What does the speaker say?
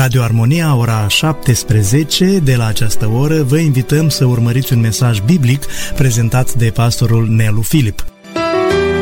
Radio Armonia, ora 17, de la această oră vă invităm să urmăriți un mesaj biblic prezentat de pastorul Nelu Filip.